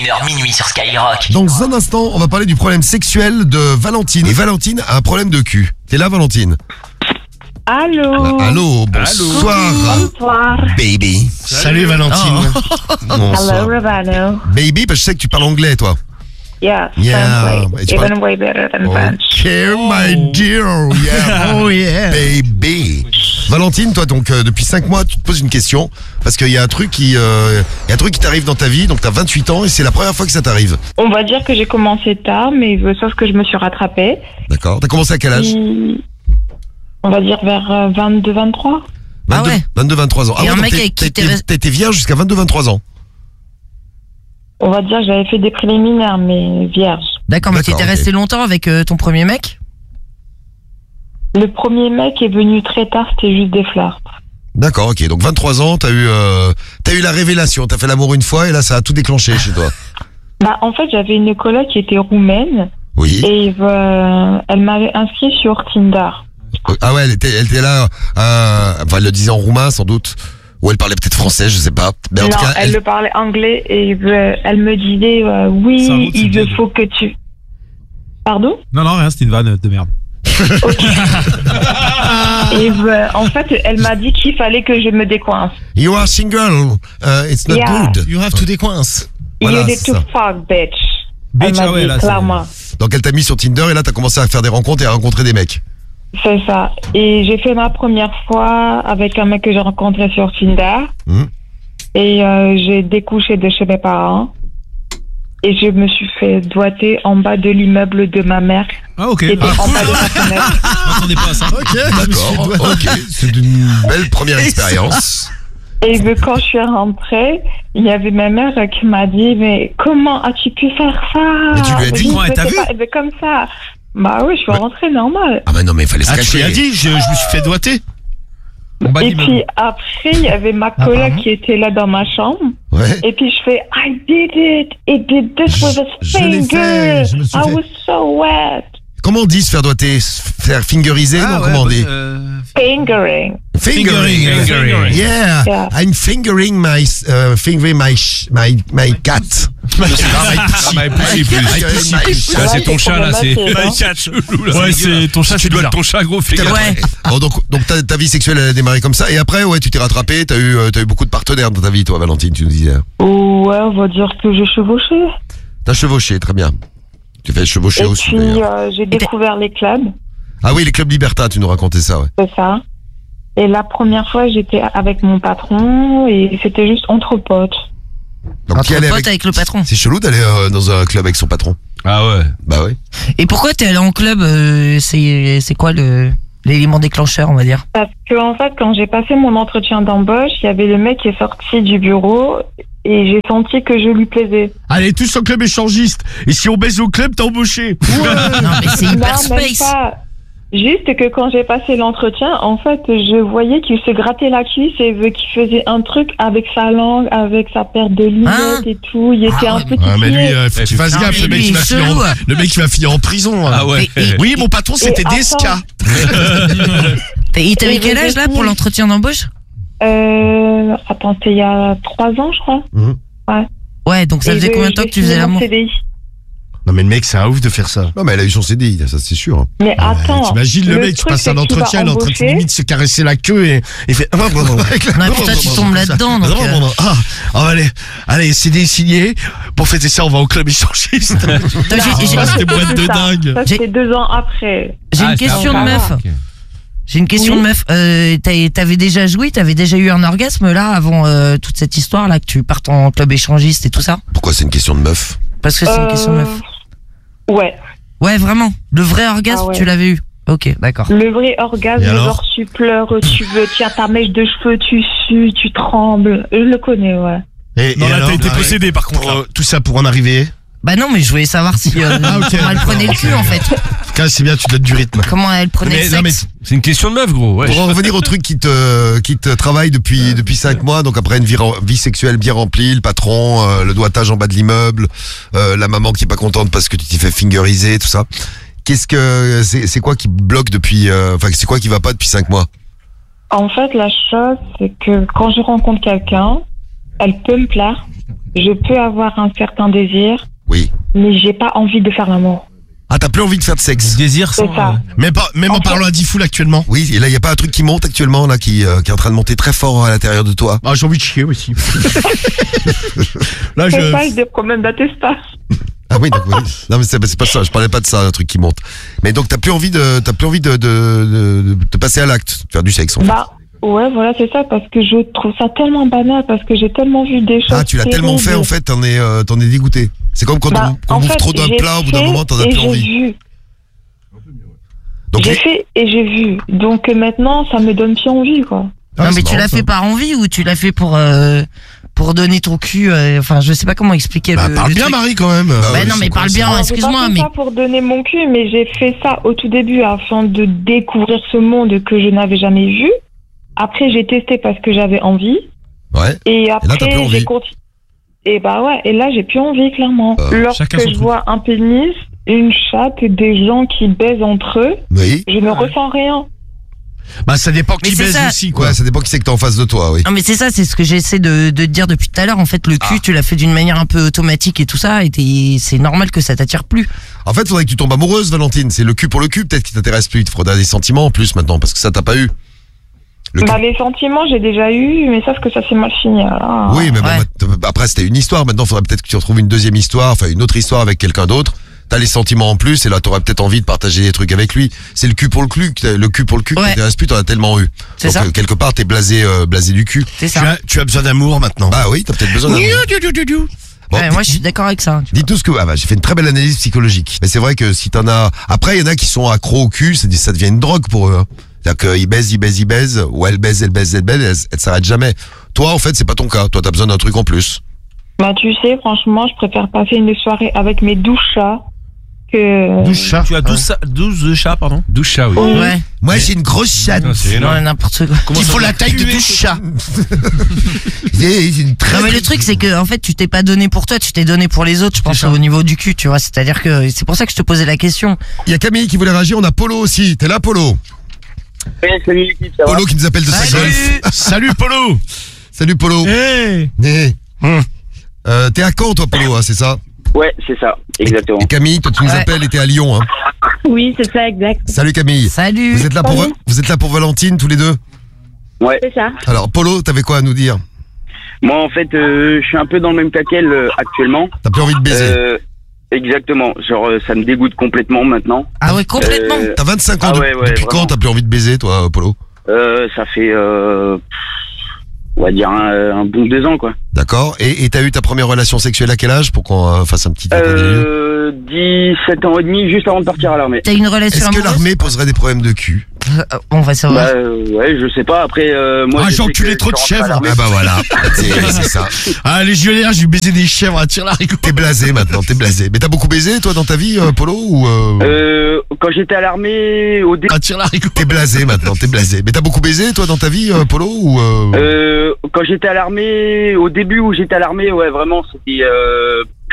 21h minuit sur Skyrock. Dans un instant, on va parler du problème sexuel de Valentine. Et Valentine a un problème de cul. T'es là, Valentine? Allô. Allô, bonsoir. Bonsoir. Baby. Salut Valentine. Bonsoir. Hello, Ravano. Baby, parce que je sais que tu parles anglais, toi. Yeah, Yeah. translate. Et tu Even parles- way better than French. Okay, my dear. Yeah. Oh yeah. Baby. Valentine, toi, donc, depuis 5 mois, tu te poses une question. Parce qu'il y a un truc qui t'arrive dans ta vie. Donc, t'as 28 ans et c'est la première fois que ça t'arrive. On va dire que j'ai commencé tard, mais sauf que je me suis rattrapée. D'accord. T'as commencé à quel âge? On va dire vers 22-23. Ah ouais. 22-23 ans. Et un donc mec t'es- avec qui t'as été vierge jusqu'à 22-23 ans. On va dire que j'avais fait des préliminaires, mais vierge. D'accord, mais D'accord, t'étais ok. resté longtemps avec ton premier mec? Le premier mec est venu très tard, c'était juste des flirts. D'accord, ok. Donc 23 ans, t'as eu la révélation. T'as fait l'amour une fois et là, ça a tout déclenché chez toi. Bah, en fait, j'avais une coloc qui était roumaine Oui. et elle m'avait inscrit sur Tinder. Ah ouais, elle était là. Enfin, elle le disait en roumain, sans doute. Ou elle parlait peut-être français, je sais pas. Mais en Non, tout cas, elle le parlait anglais et elle me disait Ça oui, roule, c'est il bien. faut que tu. Pardon? Non, rien, c'était une vanne de merde. Et en fait, elle m'a dit qu'il fallait que je me décoince. You are single. It's not Yeah. good. You have to décoince. Voilà, You need c'est to ça. fuck, bitch. Bitch, Elle m'a ah ouais, dit là, c'est- clairement. Donc elle t'a mis sur Tinder et là, t'as commencé à faire des rencontres et à rencontrer des mecs. C'est ça. Et j'ai fait ma première fois avec un mec que j'ai rencontré sur Tinder. Mhm. Et j'ai découché de chez mes parents. Et je me suis fait doigter en bas de l'immeuble de ma mère. Ah, ok. Qui était en bas de ma fenêtre. Je m'attendais pas à ça. Ok, D'accord. Ok. C'est une belle première expérience. Et quand je suis rentrée, il y avait ma mère qui m'a dit mais comment as-tu pu faire ça? Mais tu lui as dit, comment elle t'a vu? Mais comme ça. Bah oui, je suis rentrée normal. Ah bah non, mais il fallait se Ah, tu cacher. lui as dit, je me suis fait doigter. En bas Et d'immeuble. puis après, il y avait ma coloc qui était là dans ma chambre. Ouais. Et puis je fais I did it. It did this with a Je l'ai finger. fait, je me suis I fait. was so wet. Comment on dit se faire doigter? Se faire fingeriser? Ah, non, ouais, comment on dit? Fingering. Fingering. Yeah. Yeah. I'm fingering my cat. Ah, c'est ton chat, là, c'est. Ouais, c'est ton chat, tu dois ton chat, gros, fais gaffe. Ouais. Bon, donc ta vie sexuelle elle a démarré comme ça et après ouais tu t'es rattrapé, t'as eu beaucoup de partenaires dans ta vie toi Valentine, tu nous disais. Ouais, on va dire que j'ai chevauché. T'as chevauché, très bien. Tu fais chevaucher Et aussi puis d'ailleurs. j'ai découvert les clubs. Ah oui, les clubs Libertad, tu nous racontais ça, ouais. C'est ça. Et la première fois, j'étais avec mon patron et c'était juste entre potes. Donc Entre qui allait potes avec le patron. C'est chelou d'aller dans un club avec son patron. Ah ouais. Bah ouais. Et pourquoi t'es allé en club? C'est quoi l'élément déclencheur, on va dire? Parce que en fait, quand j'ai passé mon entretien d'embauche, il y avait le mec qui est sorti du bureau et j'ai senti que je lui plaisais. Allez, tous au club échangiste. Et si on baise au club, t'es embauché. Non, mais c'est hyper Non, même space. pas. Juste que quand j'ai passé l'entretien, en fait, je voyais qu'il se grattait la cuisse et qu'il faisait un truc avec sa langue, avec sa paire de lunettes Hein et tout. Il était un peu Ah, mais lui, titillé. faut que tu fasses Non, gaffe. mais Le mec, lui, il va il est finir chelou. le mec, il va finir en prison. Ah ouais. Oui, mon patron, c'était Et DSK. attends. Et t'avais Et quel je âge là vais pour finir. l'entretien d'embauche? Attends, c'était il y a 3 ans, je crois. Ouais, donc ça Et faisait combien de temps que tu faisais j'ai fini mon l'amour? CDI. Non, mais le mec, c'est un ouf de faire ça. Non mais elle a eu son CDI, ça c'est sûr. Hein. Mais attends. T'imagines le mec, tu truc, passes c'est un que tu vas entretien, il est en train de embaucher. limite se caresser la queue et il fait. Non, et puis toi, tu tombes là-dedans, donc, Allez, CD signé. Pour fêter ça, on va au club échangiste. C'était boîte de dingue. Ça, c'était 2 ans après. J'ai Ah, une c'est question de avant. meuf. Ok. J'ai une question Oui. de meuf. T'avais déjà joué, t'avais déjà eu un orgasme là avant toute cette histoire là que tu partes en club échangiste et tout ça? Pourquoi c'est une question de meuf? Parce que c'est une question de meuf. Ouais. Ouais, vraiment. Le vrai orgasme, Ah ouais. tu l'avais eu. Ok, d'accord. Le vrai orgasme, Et alors genre tu pleures, tu veux, tiens ta mèche de cheveux, tu sues, tu trembles. Je le connais, ouais. Non, là, alors, t'as été possédé, par contre. là. tout ça pour en arriver. Bah non, mais je voulais savoir si Ah, ok, comment elle d'accord, prenait le cul en fait. En tout cas, c'est bien, tu donnes du rythme. Comment elle prenait Mais, le non, mais sexe. c'est une question de meuf, gros. Ouais. Pour en revenir au truc qui te travaille depuis 5 mois, donc après une vie sexuelle bien remplie, le patron, le doigtage en bas de l'immeuble, la maman qui est pas contente parce que tu t'y fais fingeriser, tout ça. Qu'est-ce que c'est quoi qui bloque depuis enfin c'est quoi qui va pas depuis 5 mois? En fait, la chose, c'est que quand je rencontre quelqu'un, elle peut me plaire, je peux avoir un certain désir, Oui. mais j'ai pas envie de faire l'amour. Ah, t'as plus envie de faire de sexe. Désir sans. C'est ça. Même en parlant à Diffoul actuellement. Oui, et là, y a pas un truc qui monte actuellement, là, qui est en train de monter très fort à l'intérieur de toi. Ah, j'ai envie de chier aussi. Là, C'est pas des problèmes d'attestation. Ah oui, donc, oui. Non, mais c'est pas ça. Je parlais pas de ça, un truc qui monte. Mais donc, t'as plus envie de passer à l'acte, de faire du sexe, en fait. Bah, ouais, voilà, c'est ça, parce que je trouve ça tellement banal, parce que j'ai tellement vu des choses. Ah, tu l'as tellement fait, en fait, t'en es dégoûté. C'est comme quand on bouffe trop d'un plat, au bout d'un moment, t'en as plus envie. Donc, J'ai fait et j'ai vu. Donc maintenant, ça me donne plus envie, quoi. Non, mais tu l'as fait par envie ou tu l'as fait pour donner ton cul, enfin, je sais pas comment expliquer Bah, le parle bien, truc. Marie, quand même. Bah non, mais parle bien, Alors, excuse-moi, j'ai mais. pas fait ça pour donner mon cul, mais j'ai fait ça au tout début afin de découvrir ce monde que je n'avais jamais vu. Après, j'ai testé parce que j'avais envie. ouais. Et t'as plus après, envie. j'ai continué. Et bah ouais, et là, j'ai plus envie, clairement. Lorsque chacun son je truc. vois un pénis, une chatte, des gens qui baisent entre eux, Oui. je ne ressens rien. Bah, ça dépend Mais qui c'est baise ça. aussi, quoi. Ouais, ça dépend qui c'est que t'as en face de toi, oui. Non, mais c'est ça, c'est ce que j'essaie de te dire depuis tout à l'heure. En fait, le cul, tu l'as fait d'une manière un peu automatique et tout ça, et c'est normal que ça t'attire plus. En fait, faudrait que tu tombes amoureuse, Valentine. C'est le cul pour le cul, peut-être qui t'intéresse plus. Il te faudra des sentiments en plus maintenant, parce que ça t'as pas eu. Le Bah, cul. les sentiments, j'ai déjà eu, mais sauf que ça s'est mal fini. Alors. Oui, mais bon, Ouais. après c'était une histoire. Maintenant, faudrait peut-être que tu retrouves une deuxième histoire, enfin une autre histoire avec quelqu'un d'autre. T'as les sentiments en plus, et là t'aurais peut-être envie de partager des trucs avec lui. C'est le cul pour le cul, le cul pour le cul qui Ouais. t'intéresse plus, t'en as tellement eu. C'est Donc ça. quelque part t'es blasé du cul. C'est ça. Tu as besoin d'amour maintenant. Bah oui, t'as peut-être besoin d'un. Bon, Ouais, moi, je suis d'accord avec ça. dis tout ce que j'ai fait une très belle analyse psychologique. Mais c'est vrai que si t'en as, après il y en a qui sont accros au cul, ça devient une drogue pour eux. Hein. C'est-à-dire qu'ils baisent, ou elle baise, elle s'arrête jamais. Toi, en fait, c'est pas ton cas. Toi, t'as besoin d'un truc en plus. Bah, tu sais, franchement, je préfère passer une soirée avec mes 12 chats que. 12 chats. Tu as 12 chats, pardon. 12 chats, oui. Ouais. Moi, j'ai une grosse chatte. Non, c'est Non, énorme. n'importe quoi. Il faut la taille de 12 chats. J'ai une très. Non, mais le truc, c'est que, en fait, tu t'es pas donné pour toi, tu t'es donné pour les autres, je pense, au niveau du cul, tu vois. C'est-à-dire que, c'est pour ça que je te posais la question. Il y a Camille qui voulait réagir. On a Polo aussi. T'es là, Polo? Oui, salut l'équipe, ça va? Polo qui nous appelle de sa golf. Salut, Polo. Salut, Polo. Hey. Eh. T'es à Caen, toi, Polo, hein, c'est ça? Ouais, c'est ça, exactement. Et Camille, toi, tu nous Ouais. appelles et t'es à Lyon, hein. Oui, c'est ça, exact. Salut, Camille. Salut. Vous êtes là pour Valentine, tous les deux? Ouais. C'est ça. Alors, Polo, t'avais quoi à nous dire? Moi, en fait, je suis un peu dans le même cas qu'elle actuellement. T'as plus envie de baiser? Exactement. Genre, ça me dégoûte complètement maintenant. Ah ouais, complètement. T'as 25 ans. Ah ouais, Depuis vraiment. quand t'as plus envie de baiser, toi, Polo? Ça fait, on va dire, un bon 2 ans, quoi. D'accord. Et t'as eu ta première relation sexuelle à quel âge pour qu'on fasse un petit état des lieux? 17 ans et demi, juste avant de partir à l'armée. T'as une relation Est-ce que amoureuse l'armée poserait des problèmes de cul? On va savoir. Bah, ouais, je sais pas. Après, moi. Ah, je j'ai sais enculé que trop de je rentre à chèvres. l'armée. Ah bah voilà, c'est ça. Ah, légionnaire, j'ai baisé des chèvres à Tire-Larigot. T'es blasé maintenant, t'es blasé. Mais t'as beaucoup baisé toi dans ta vie, Polo, ou Quand j'étais à l'armée, au début. À Tire-Larigot. t'es blasé maintenant, t'es blasé. Mais t'as beaucoup baisé toi dans ta vie, Polo, ou Quand j'étais à l'armée, au début où j'étais à l'armée, ouais, vraiment, c'était.